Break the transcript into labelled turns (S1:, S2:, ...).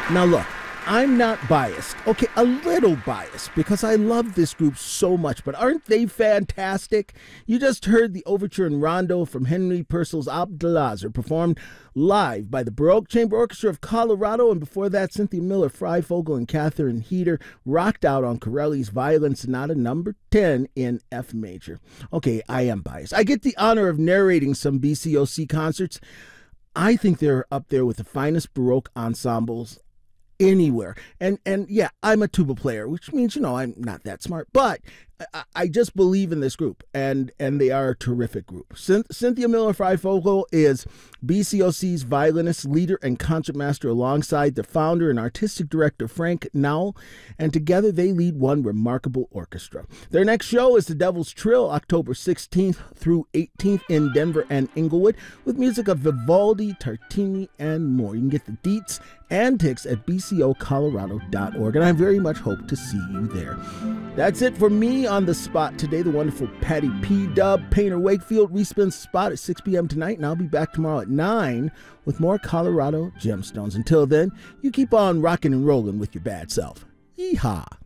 S1: Now, look, I'm not biased. Okay, a little biased because I love this group so much, but aren't they fantastic? You just heard the overture and rondo from Henry Purcell's Abdelazar performed live by the Baroque Chamber Orchestra of Colorado, and before that, Cynthia Miller, Freifogel, and Catherine Heater rocked out on Corelli's Violin Sonata number 10 in F major. Okay, I am biased. I get the honor of narrating some BCOC concerts. I think they're up there with the finest Baroque ensembles anywhere. And yeah, I'm a tuba player, which means, I'm not that smart, but I just believe in this group, and they are a terrific group. Cynthia Miller Freifogel is BCOC's violinist, leader, and concertmaster alongside the founder and artistic director Frank Nowell, and together they lead one remarkable orchestra. Their next show is the Devil's Trill, October 16th through 18th in Denver and Inglewood, with music of Vivaldi, Tartini, and more. You can get the deets and tickets at bcocolorado.org, and I very much hope to see you there. That's it for me on the spot today. The wonderful Patty P. Dub Painter Wakefield respins Spot at 6 p.m. tonight, and I'll be back tomorrow at 9 with more Colorado Gemstones. Until then, you keep on rocking and rolling with your bad self. Yeehaw!